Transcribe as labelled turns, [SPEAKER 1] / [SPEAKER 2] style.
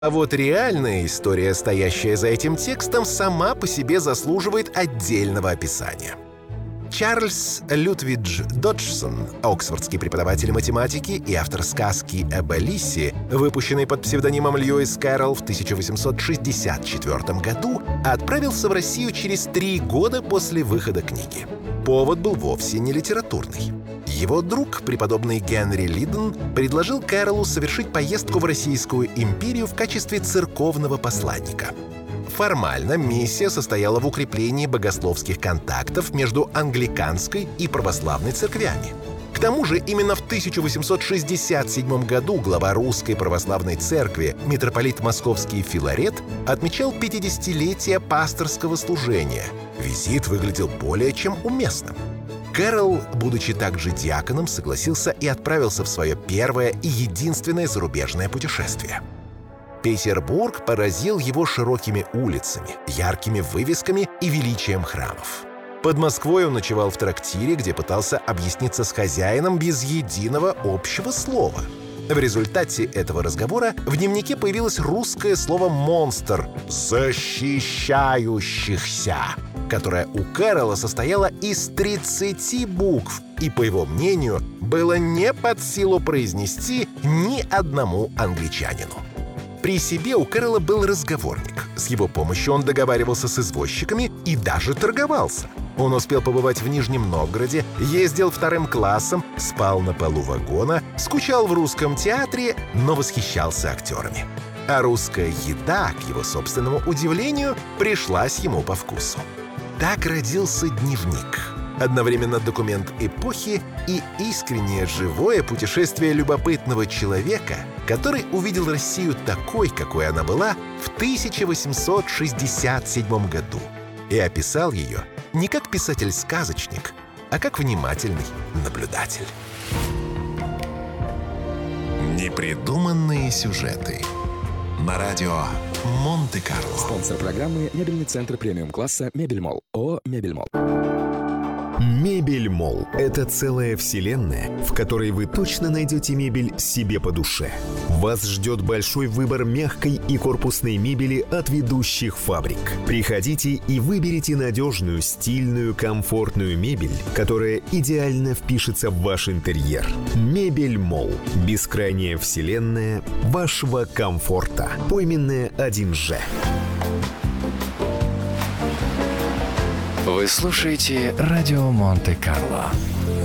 [SPEAKER 1] А вот реальная история, стоящая за этим текстом, сама по себе заслуживает отдельного описания. Чарльз Лютвидж Доджсон, оксфордский преподаватель математики и автор сказки об Алисе, выпущенной под псевдонимом Льюис Кэрролл в 1864 году, отправился в Россию через 3 года после выхода книги. Повод был вовсе не литературный. Его друг, преподобный Генри Лидден, предложил Кэрроллу совершить поездку в Российскую империю в качестве церковного посланника. Формально миссия состояла в укреплении богословских контактов между англиканской и православной церквями. К тому же именно в 1867 году глава Русской Православной Церкви, митрополит Московский Филарет, отмечал 50-летие пасторского служения. Визит выглядел более чем уместным. Кэрролл, будучи также диаконом, согласился и отправился в свое первое и единственное зарубежное путешествие. Петербург поразил его широкими улицами, яркими вывесками и величием храмов. Под Москвой он ночевал в трактире, где пытался объясниться с хозяином без единого общего слова. В результате этого разговора в дневнике появилось русское слово «монстр» — «защищающихся», которое у Кэрролла состояло из 30 букв и, по его мнению, было не под силу произнести ни одному англичанину. При себе у Кэрролла был разговорник. С его помощью он договаривался с извозчиками и даже торговался. Он успел побывать в Нижнем Новгороде, ездил 2 классом, спал на полу вагона, скучал в русском театре, но восхищался актерами. А русская еда, к его собственному удивлению, пришлась ему по вкусу. Так родился дневник. Одновременно документ эпохи и искреннее живое путешествие любопытного человека, который увидел Россию такой, какой она была в 1867 году, и описал ее не как писатель-сказочник, а как внимательный наблюдатель. Непридуманные сюжеты на радио Монте-Карло.
[SPEAKER 2] Спонсор программы — мебельный центр премиум-класса «Мебельмолл». ООО «Мебельмолл».
[SPEAKER 3] Мебельмолл – это целая вселенная, в которой вы точно найдете мебель себе по душе. Вас ждет большой выбор мягкой и корпусной мебели от ведущих фабрик. Приходите и выберите надежную, стильную, комфортную мебель, которая идеально впишется в ваш интерьер. Мебельмолл – бескрайняя вселенная вашего комфорта. Пойменная 1Ж.
[SPEAKER 4] Вы слушаете радио Монте-Карло.